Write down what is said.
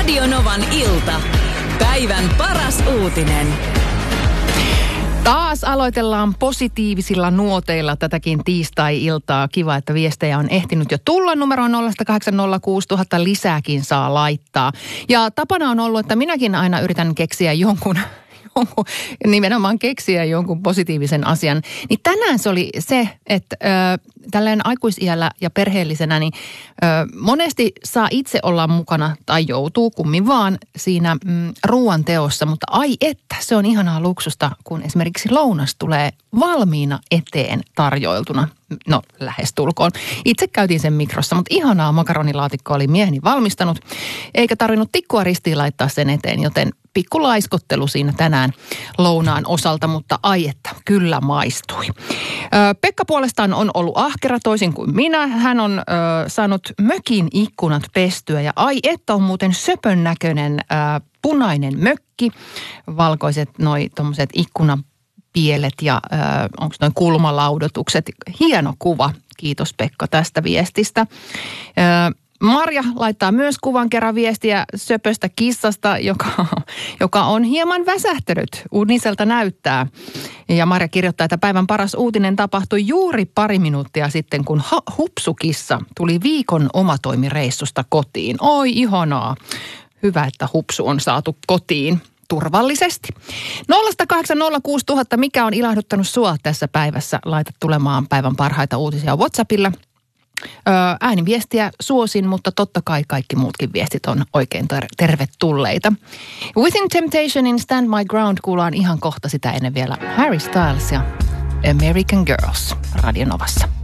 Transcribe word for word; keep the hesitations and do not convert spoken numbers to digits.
Radio Novan ilta. Päivän paras uutinen. Taas aloitellaan positiivisilla nuoteilla tätäkin tiistai-iltaa. Kiva, että viestejä on ehtinyt jo tulla. Numero on nolla kahdeksan nolla kuusi nolla nolla nolla, lisääkin saa laittaa. Ja tapana on ollut, että minäkin aina yritän keksiä jonkun, jonkun nimenomaan keksiä jonkun positiivisen asian. Niin tänään se oli se, että ö, tälleen aikuisiällä ja perheellisenä, niin ö, monesti saa itse olla mukana tai joutuu kummin vaan siinä mm, ruoan teossa. Mutta ai että, se on ihanaa luksusta, kun esimerkiksi lounas tulee valmiina eteen tarjoiltuna. No, lähestulkoon. Itse käytiin sen mikrossa, mutta ihanaa makaronilaatikkoa oli mieheni valmistanut. Eikä tarvinnut tikkua ristiin laittaa sen eteen, joten pikku laiskottelu siinä tänään lounaan osalta, mutta ai että, kyllä maistui. Ö, Pekka puolestaan on ollut ahkera toisin kuin minä. Hän on ö, saanut mökin ikkunat pestyä ja ai että on muuten söpön näköinen ö, punainen mökki. Valkoiset noi tommoset ikkunan pielet ja äh, onko noin kulmalaudotukset. Hieno kuva. Kiitos Pekka tästä viestistä. Äh, Marja laittaa myös kuvan kerran viestiä söpöstä kissasta, joka, joka on hieman väsähtänyt. Uniselta näyttää. Ja Marja kirjoittaa, että päivän paras uutinen tapahtui juuri pari minuuttia sitten, kun ha- hupsukissa tuli viikon omatoimireissusta kotiin. Oi ihanaa. Hyvä, että hupsu on saatu kotiin turvallisesti. nolla kahdeksan nolla kuusi nolla nolla nolla, mikä on ilahduttanut sua tässä päivässä? Laita tulemaan päivän parhaita uutisia WhatsAppilla. Öö, ääniviestiä suosin, mutta totta kai kaikki muutkin viestit on oikein ter- tervetulleita. Within Temptationin Stand My Ground kuullaan ihan kohta, sitä ennen vielä Harry Styles ja American Girls Radio Novassa.